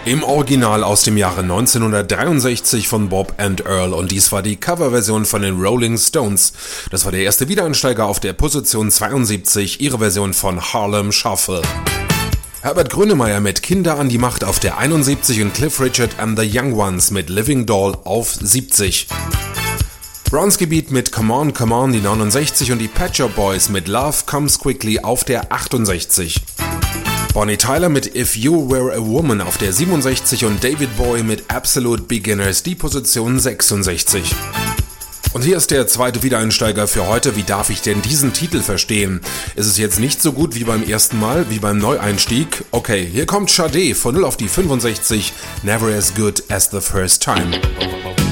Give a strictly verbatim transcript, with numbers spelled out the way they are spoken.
Im Original aus dem Jahre neunzehnhundertdreiundsechzig von Bob and Earl und dies war die Coverversion von den Rolling Stones. Das war der erste Wiedereinsteiger auf der Position zweiundsiebzig, ihre Version von Harlem Shuffle. Herbert Grönemeyer mit Kinder an die Macht auf der einundsiebzig und Cliff Richard and the Young Ones mit Living Doll auf siebzig. Bronski Beat mit Come On, Come On, die neunundsechzig und die Pet Shop Boys mit Love Comes Quickly auf der achtundsechzig. Bonnie Tyler mit If You Were a Woman auf der siebenundsechzig und David Bowie mit Absolute Beginners, die Position sechsundsechzig. Und hier ist der zweite Wiedereinsteiger für heute. Wie darf ich denn diesen Titel verstehen? Ist es jetzt nicht so gut wie beim ersten Mal, wie beim Neueinstieg? Okay, hier kommt Sade von null auf die fünfundsechzig, Never as Good as the First Time.